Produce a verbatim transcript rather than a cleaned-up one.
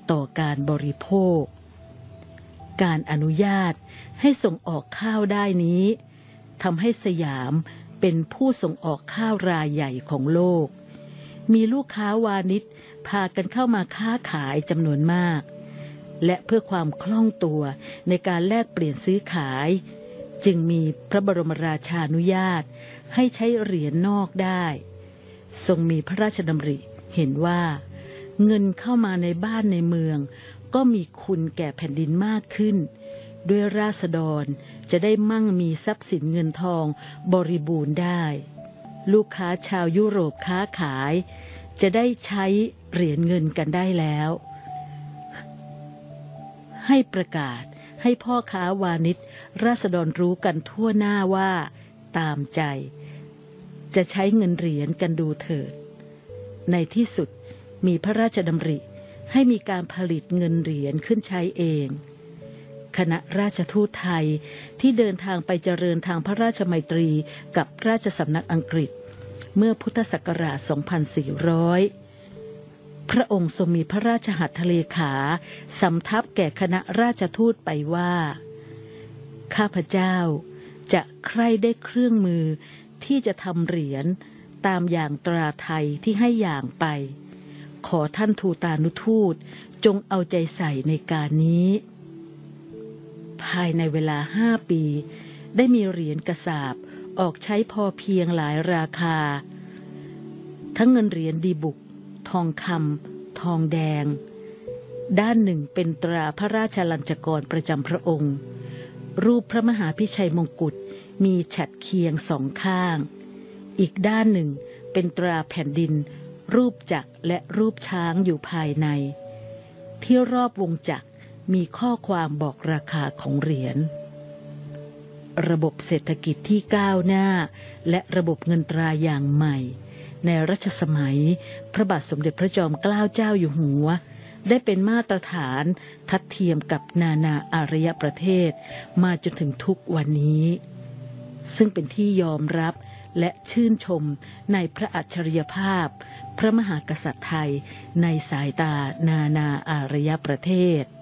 ต่อการบริโภคการอนุญาตให้ส่งออกข้าวได้นี้ทำให้สยามเป็นผู้ส่งออกข้าวรายใหญ่ของโลกมีลูกค้าวานิชพากันเข้ามาค้าขายจำนวนมากและเพื่อความคล่องตัวในการแลกเปลี่ยนซื้อขายจึงมีพระบรมราชานุญาตให้ใช้เหรียญนอกได้ทรงมีพระราชดำริเห็นว่าเงินเข้ามาในบ้านในเมืองก็มีคุณแก่แผ่นดินมากขึ้นด้วยราษฎรจะได้มั่งมีทรัพย์สินเงินทองบริบูรณ์ได้ลูกค้าชาวยุโรปค้าขายจะได้ใช้เหรียญเงินกันได้แล้วให้ประกาศให้พ่อค้าวานิชราษฎรรู้กันทั่วหน้าว่าตามใจจะใช้เงินเหรียญกันดูเถิดในที่สุดมีพระราชดำริให้มีการผลิตเงินเหรียญขึ้นใช้เองคณะราชทูตไทยที่เดินทางไปเจริญทางพระราชมัยตรีกับราชสำนักอังกฤษเมื่อพุทธศักราช สองพันสี่ร้อย พระองค์ทรงมีพระราชหัตถเลขาสำทับแก่คณะราชทูตไปว่าข้าพเจ้าจะใคร่ได้เครื่องมือที่จะทำเหรียญตามอย่างตราไทยที่ให้อย่างไปขอท่านทูตานุทูตจงเอาใจใส่ในการนี้ภายในเวลาห้าปีได้มีเหรียญกระสาบออกใช้พอเพียงหลายราคาทั้งเงินเหรียญดีบุกทองคำทองแดงด้านหนึ่งเป็นตราพระราชลัญจกรประจำพระองค์รูปพระมหาพิชัยมงกุฎมีฉัตรเคียงสองข้างอีกด้านหนึ่งเป็นตราแผ่นดินรูปจักรและรูปช้างอยู่ภายในที่รอบวงจักรมีข้อความบอกราคาของเหรียญระบบเศรษฐกิจที่ก้าวหน้าและระบบเงินตราอย่างใหม่ในรัชสมัยพระบาทสมเด็จพระจอมเกล้าเจ้าอยู่หัวได้เป็นมาตรฐานทัดเทียมกับนานาอารยประเทศมาจนถึงทุกวันนี้ซึ่งเป็นที่ยอมรับและชื่นชมในพระอัจฉริยภาพพระมหากษัตริย์ไทยในสายตานานาอารยประเทศ